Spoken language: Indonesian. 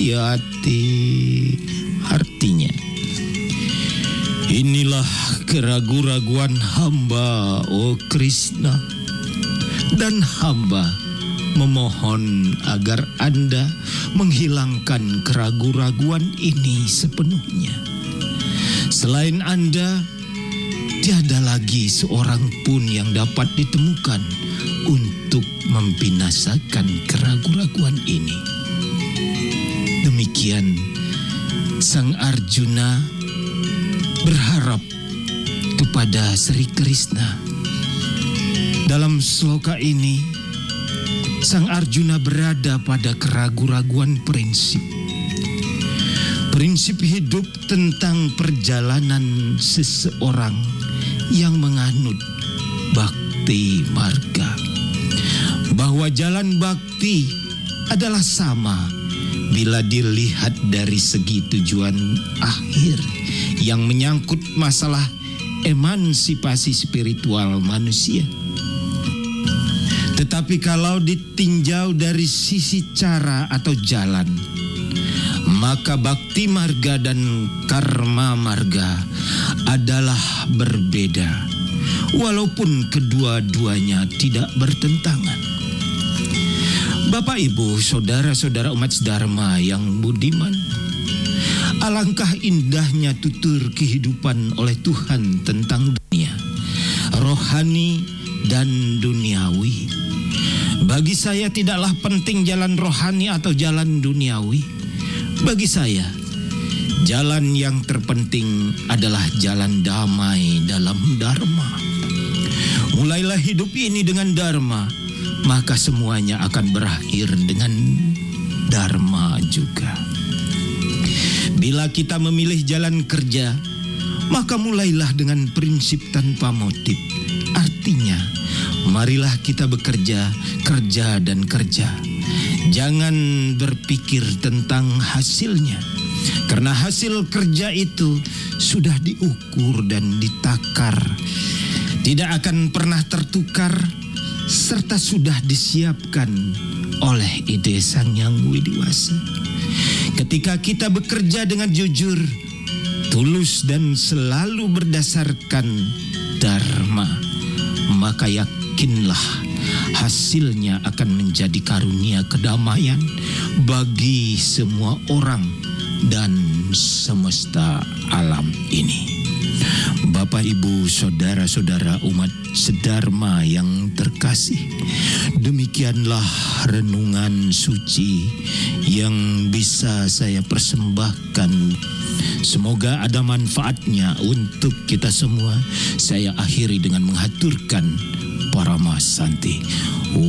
hati-hati. Artinya, inilah keraguan-raguan hamba, oh Krishna. Dan hamba memohon agar Anda menghilangkan keraguan-raguan ini sepenuhnya. Selain Anda, tiada lagi seorang pun yang dapat ditemukan untuk membinasakan keraguan-raguan ini. Demikian Sang Arjuna berharap kepada Sri Krishna. Dalam sloka ini, Sang Arjuna berada pada keraguan-raguan prinsip. Prinsip hidup tentang perjalanan seseorang yang menganut Bhakti Marga. Bahwa jalan bakti adalah sama bila dilihat dari segi tujuan akhir yang menyangkut masalah emansipasi spiritual manusia. Tetapi kalau ditinjau dari sisi cara atau jalan, maka Bhakti Marga dan Karma Marga adalah berbeda, walaupun kedua-duanya tidak bertentangan. Bapak, Ibu, saudara-saudara umat Dharma yang budiman, alangkah indahnya tutur kehidupan oleh Tuhan tentang dunia, rohani dan duniawi. Bagi saya tidaklah penting jalan rohani atau jalan duniawi. Bagi saya, jalan yang terpenting adalah jalan damai dalam Dharma. Mulailah hidup ini dengan Dharma, maka semuanya akan berakhir dengan Dharma juga. Bila kita memilih jalan kerja, maka mulailah dengan prinsip tanpa motif. Artinya, marilah kita bekerja, kerja dan kerja. Jangan berpikir tentang hasilnya, karena hasil kerja itu sudah diukur dan ditakar, tidak akan pernah tertukar, serta sudah disiapkan oleh ide Sang Yang Widiwasa. Ketika kita bekerja dengan jujur, tulus dan selalu berdasarkan Dharma, maka yakinlah hasilnya akan menjadi karunia kedamaian bagi semua orang dan semesta alam ini. Bapak, Ibu, saudara-saudara umat sedharma yang terkasih, demikianlah renungan suci yang bisa saya persembahkan. Semoga ada manfaatnya untuk kita semua. Saya akhiri dengan menghaturkan Paramasanti.